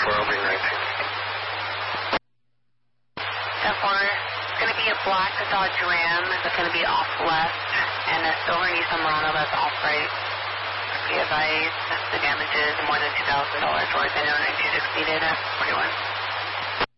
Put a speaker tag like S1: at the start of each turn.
S1: I'll be 19.
S2: 10-4, it's going to be a black Dodge Ram. It's going to be off left, and a silver Nissan Murano that's off right. Be advised, the damage is more than $2,000 worth. I know 9260 data, 41.